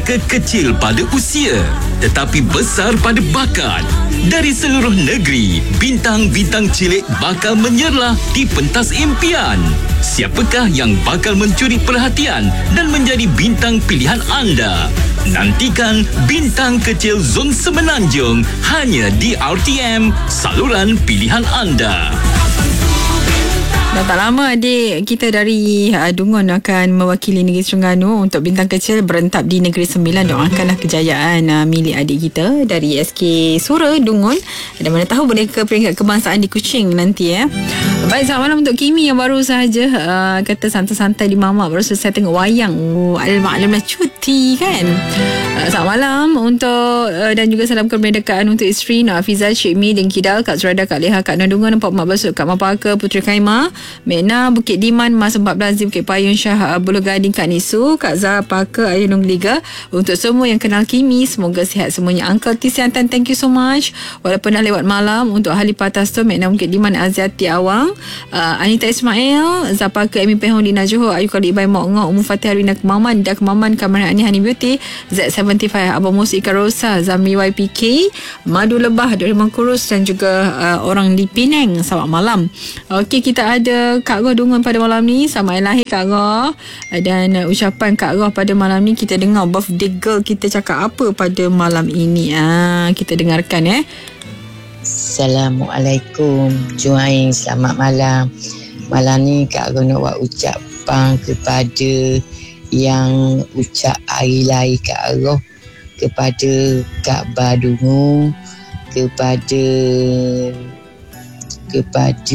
Mereka kecil pada usia tetapi besar pada bakat. Dari seluruh negeri, bintang-bintang cilik bakal menyerlah di pentas impian. Siapakah yang bakal mencuri perhatian dan menjadi bintang pilihan anda? Nantikan Bintang Kecil Zon Semenanjung hanya di RTM, saluran pilihan anda. Dah tak lama adik kita dari Dungun akan mewakili Negeri Terengganu untuk Bintang Kecil berentap di Negeri Sembilan. Doakanlah kejayaan milik adik kita dari SK Sura Dungun, dan mana tahu boleh ke peringkat kebangsaan di Kuching nanti ya. Baik, selamat malam untuk Kimi yang baru sahaja kata santai-santai di mamak, baru selesai tengok wayang. Alhamdulillah cuti kan. Selamat malam untuk dan juga salam kemerdekaan untuk isteri Nak Hafizah, Cik Mi dan Kidal, Kak Zurada, Kak Leha, Kak Nandungan, Pak Mak Basuk, Kak Mapaka, Puteri Kaimah, Mekna, Bukit Diman, Mas 14 di Bukit Payun, Syah Buluh Gading, Kak Nisu, Kak Zah Paka, Ayah Nungliga. Untuk semua yang kenal Kimi, semoga sihat semuanya. Uncle Tisiantan, thank you so much. Walaupun dah lewat malam. Untuk ahli Patah Store, Mekna Bukit Diman, Aziati Awang, Anita Ismail, Zapaka, Amy Pehong, Dina Johor, Ayu Kali Ibai Mok Ngok, Umu Fatih Harina Kemaman, Dah Kemaman, Kamaran Ani Hani Beauty, Z75, Abang Mus Ika Rosa, Zamri YPK, Madu Lebah dari Mangkurus, dan juga orang di Penang. Selamat malam. Okey, kita ada Kak Roh Dungun pada malam ni. Selamat hari lahir Kak Roh. Dan ucapan Kak Roh pada malam ni, kita dengar birthday girl kita cakap apa pada malam ini. Kita dengarkan Assalamualaikum Juain, selamat malam. Malam ni Kak Roh nak buat ucapan kepada yang ucap hari lahir Kak Roh, kepada Kak Badungu, kepada